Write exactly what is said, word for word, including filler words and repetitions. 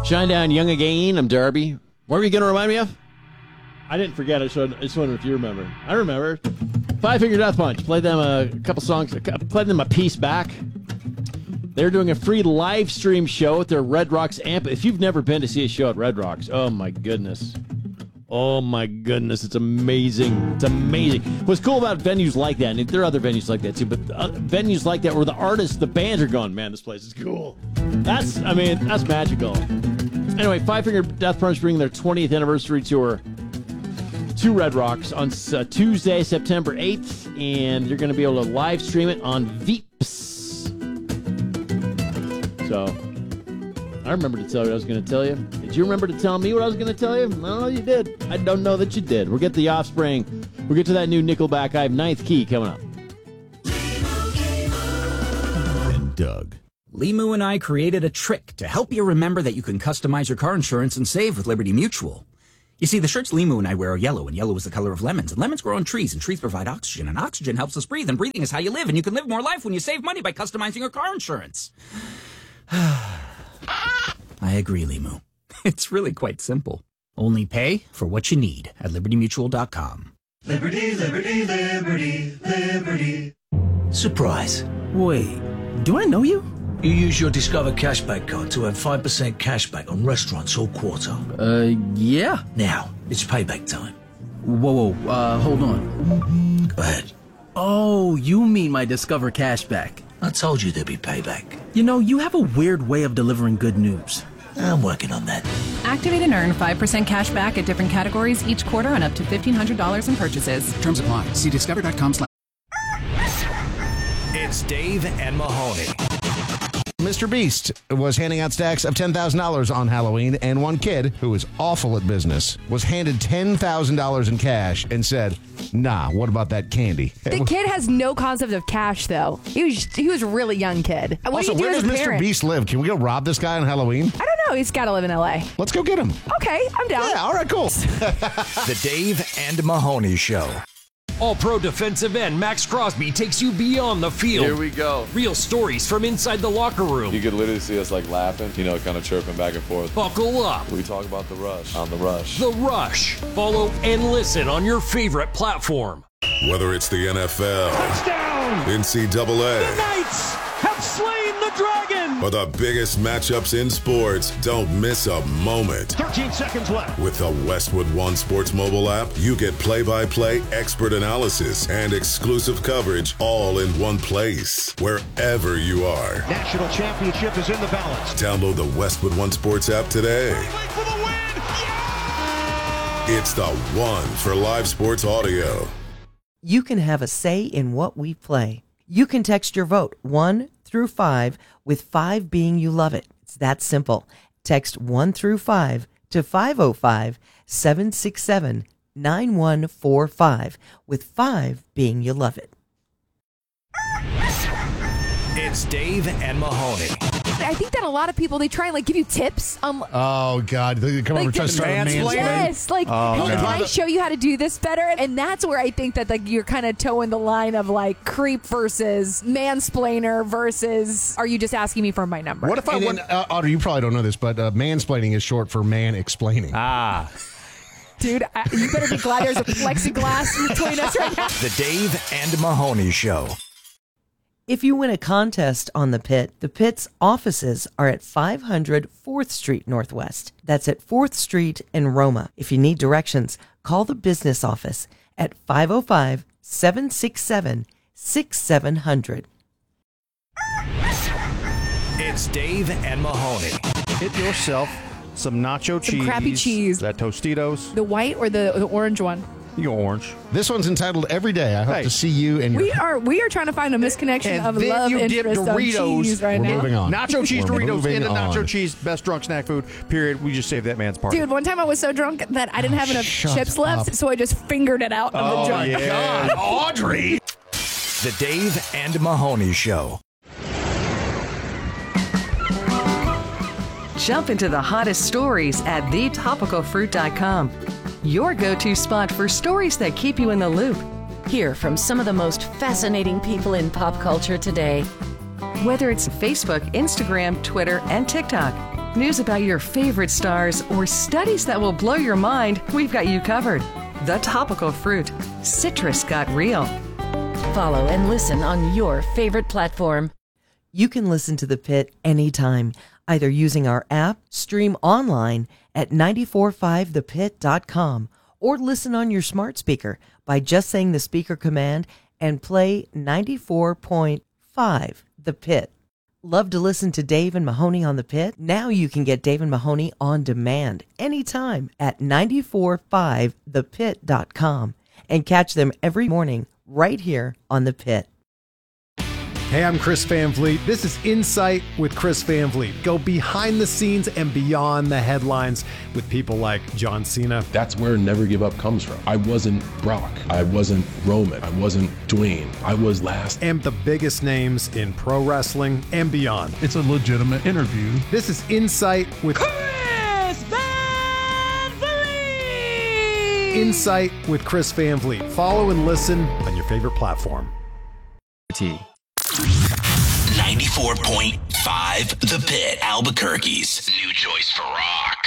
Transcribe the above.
Shinedown Young Again. I'm Darby. What were you going to remind me of? I didn't forget. I just, I just wondered if you remember. I remember. Five Finger Death Punch. Played them a couple songs. Played them a piece back. They're doing a free live stream show at their Red Rocks amp. If you've never been to see a show at Red Rocks, oh my goodness. Oh my goodness, it's amazing. It's amazing. What's cool about venues like that, and there are other venues like that too, but uh, venues like that where the artists, the bands are going, man, this place is cool. That's, I mean, that's magical. Anyway, Five Finger Death Punch bringing their twentieth anniversary tour to Red Rocks on uh, Tuesday, September eighth, and you're going to be able to live stream it on Veeps. So, I remember to tell you what I was going to tell you. Did you remember to tell me what I was going to tell you? No, you did. I don't know that you did. We'll get the Offspring. We'll get to that new Nickelback. I have Ninth Key coming up. And Doug. Limu and I created a trick to help you remember that you can customize your car insurance and save with Liberty Mutual. You see, the shirts Limu and I wear are yellow, and yellow is the color of lemons, and lemons grow on trees, and trees provide oxygen, and oxygen helps us breathe, and breathing is how you live, and you can live more life when you save money by customizing your car insurance. I agree, Limu. It's really quite simple. Only pay for what you need at liberty mutual dot com. Liberty, liberty, liberty, liberty. Surprise. Wait, do I know you? You use your Discover Cashback card to earn five percent cashback on restaurants all quarter. Uh, yeah. Now, it's payback time. Whoa, whoa, uh, hold on. Go ahead. Oh, you mean my Discover Cashback. I told you there'd be payback. You know, you have a weird way of delivering good news. I'm working on that. Activate and earn five percent cash back at different categories each quarter on up to fifteen hundred dollars in purchases. Terms apply. See discover dot com slash. It's Dave and Mahoney. Mister Beast was handing out stacks of ten thousand dollars on Halloween, and one kid, who is awful at business, was handed ten thousand dollars in cash and said, nah, what about that candy? The kid has no concept of cash, though. He was he was a really young kid. What Also, do you do where as does a Mister parent? Beast live? Can we go rob this guy on Halloween? I don't know. He's got to live in L A. Let's go get him. Okay, I'm down. Yeah, all right, cool. The Dave and Mahoney Show. All-Pro defensive end Max Crosby takes you beyond the field. Here we go. Real stories from inside the locker room. You could literally see us like laughing, you know, kind of chirping back and forth. Buckle up. We talk about the rush on the rush. The Rush. Follow and listen on your favorite platform. Whether it's the N F L, Touchdown! N C double A, The Knights have slain the dragon! or the biggest matchups in sports, don't miss a moment. thirteen seconds left. With the Westwood One Sports mobile app, you get play-by-play expert analysis and exclusive coverage all in one place, wherever you are. National championship is in the balance. Download the Westwood One Sports app today. For the win! Yeah! It's the one for live sports audio. You can have a say in what we play. You can text your vote one through five, with five being you love it. It's that simple. Text one through five to five oh five, seven six seven, nine one four five, with five being you love it. It's Dave and Mahoney. I think that a lot of people, they try and like give you tips. Um, Oh, God. They come like over and try to start mansplaining. Yes, like, Oh, hey, okay. can I show you how to do this better? And that's where I think that like you're kind of towing the line of like creep versus mansplainer versus are you just asking me for my number? What if I went, uh, Otter, you probably don't know this, but uh, mansplaining is short for man explaining. Ah. Dude, I, you better be glad there's a plexiglass between us right now. The Dave and Mahoney Show. If you win a contest on The Pit, The Pit's offices are at five hundred fourth Street Northwest. That's at fourth Street in Roma. If you need directions, call the business office at five oh five, seven six seven, six seven zero zero. It's Dave and Mahoney. Get yourself some nacho cheese. Some crappy cheese. That Tostitos. The white or the, the orange one? You go orange. This one's entitled Every Day. I hope Hey. to see you and your... We are we are trying to find a misconnection And of then love you dip interest on Doritos. cheese right We're now. moving on. Nacho cheese We're Doritos moving in the nacho on. cheese. Best drunk snack food, period. We just saved that man's party. Dude, one time I was so drunk that I didn't have enough shut chips left, up. so I just fingered it out of Oh, the jar. yeah. Audrey. The Dave and Mahoney Show. Jump into the hottest stories at the topical fruit dot com. Your go-to spot for stories that keep you in the loop. Hear from some of the most fascinating people in pop culture today. Whether it's Facebook, Instagram, Twitter, and TikTok, news about your favorite stars, or studies that will blow your mind, we've got you covered. The Topical Fruit. Citrus got real. Follow and listen on your favorite platform. You can listen to The Pit anytime, either using our app, stream online at nine four five the pit dot com, or listen on your smart speaker by just saying the speaker command and play ninety-four point five The Pit. Love to listen to Dave and Mahoney on The Pit? Now you can get Dave and Mahoney on demand anytime at nine four five the pit dot com and catch them every morning right here on The Pit. Hey, I'm Chris Van Vliet. This is Insight with Chris Van Vliet. Go behind the scenes and beyond the headlines with people like John Cena. That's where Never Give Up comes from. I wasn't Brock. I wasn't Roman. I wasn't Dwayne. I was last. And the biggest names in pro wrestling and beyond. It's a legitimate interview. This is Insight with Chris Van Vliet! Insight with Chris Van Vliet. Follow and listen on your favorite platform. T. ninety-four point five The Pit, Albuquerque's new choice for rock.